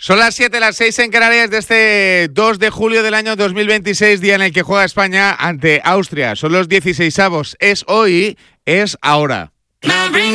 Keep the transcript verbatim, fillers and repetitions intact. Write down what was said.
Son las siete, las seis en Canarias de este dos de julio del año dos mil veintiséis, día en el que juega España ante Austria. Son los dieciseisavos. Es hoy, es ahora.